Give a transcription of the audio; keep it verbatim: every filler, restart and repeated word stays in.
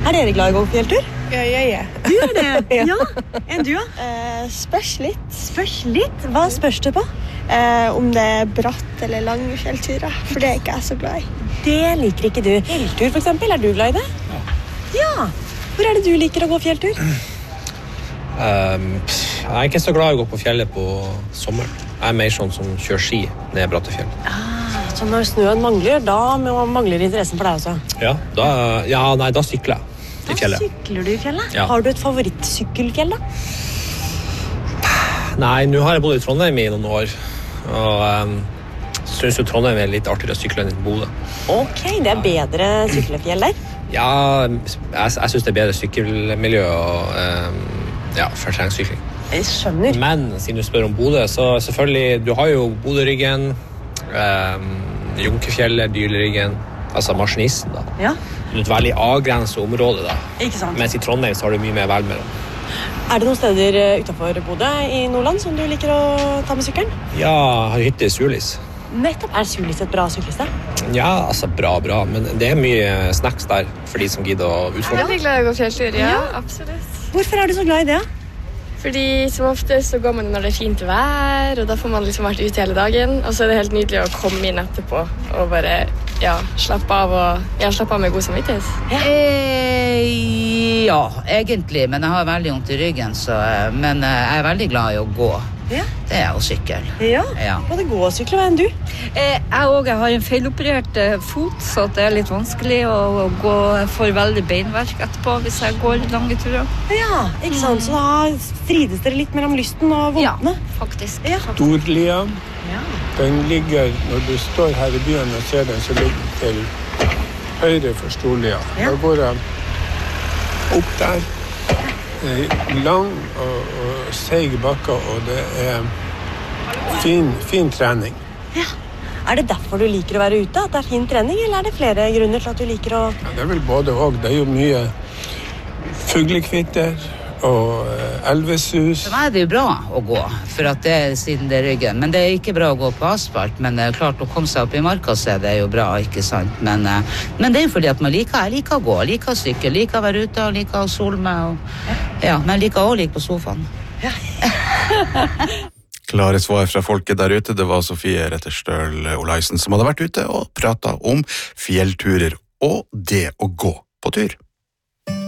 Er dere glad i å gå på fjelltur? Ja, jeg er. Du er det? Ja. Enn du, ja? Eh, spørs litt. Spørs litt? Hva spørs det på? Eh, om det er bratt eller lange fjellturer, for det er ikke jeg så glad i. Det liker ikke du. Fjelltur, for eksempel, er du glad i det? Ja. Ja. Hvor er det du liker å gå fjelltur? Um, jeg er ikke så glad i å gå på fjellet på sommeren. Jeg er mer sånn som kjører ski ned bratte fjell. Ah, så når snøen mangler, da mangler interessen for deg også? Ja, da, ja nei, da sykler jeg i fjellet. Da sykler du i fjellet? Ja. Har du et favorittsykkelfjell da? Nei, nå har jeg bodd i Trondheim i noen år, og um, synes jo Trondheim er litt artigere å sykle enn i Bodø. Ok, det er bedre syklefjell der? Ja, jeg, jeg synes det er bedre sykkelmiljø og um, ja, for terrengsykling. Jeg skjønner. Men siden du spør om Bodø, så selvfølgelig, du har jo Bodøryggen, um, Junkefjellet, Dyrleryggen, altså Marsjnisen da. Ja. Det er et veldig avgrenset område da. Ikke sant? Mens i Trondheim så har du mye mer vel mellom. Er det noen steder utenfor Bodø i Nordland som du liker å ta med sykkelen? Ja, jeg har hytte i Sulis. Nettopp. Er Sulis et bra syklested? Ja, altså bra, bra, men det er mye snacks der for de som gidder å utfordre. Jeg er veldig glad i å gå fjelltur, ja, Ja. absolutt. Hvorfor er du så glad i det? Fordi som ofte så går man når det er fint vær, og da får man liksom vært ute hele dagen, og så er det helt nydelig å komme inn etterpå og bare, ja, slappe av og ja, slappe av med god samvittighet. Ja. Eh, ja, egentlig, men jeg har veldig vondt i ryggen, så, men jeg er veldig glad i å gå. Ja. Det er å sykle. Ja, Ja. både gå og sykle, hva enn du? Eh, jeg også, jeg har en feiloperert eh, fot, så det er litt vanskelig å, å gå for veldig beinverk etterpå hvis jeg går lange turer. Ja, ikke sant? Så da strides dere litt mellom lysten og vondtene? Ja, faktisk. Ja. Storlia. Ja. Den ligger, når du står her i byen og ser den, så ligger den til høyre for Storlia. Ja. Da går jeg opp der. Det er lang og, og seig bakke, og det er fin, fin trening. Ja. Er det derfor du liker å være ute, at det er fin trening, eller er det flere grunner til at du liker å... Ja, det er vel både og. Det er jo mye fuglekvitter og eh, elvesus. For meg er det jo bra å gå, for at det er siden det er ryggen. Men det er ikke bra å gå på asfalt, men det er klart å komme seg opp i marka, så er det jo bra, ikke sant? Men, eh, men det er jo fordi at man liker, jeg liker å gå, liker å sykle, liker å være ute, og liker å sole meg, og, ja, men jeg liker også å ligge på sofaen. Ja. Klare svar fra folket der ute, det var Sofie Retterstøl Olaisen som hadde vært ute og pratet om fjellturer og det å gå på tur.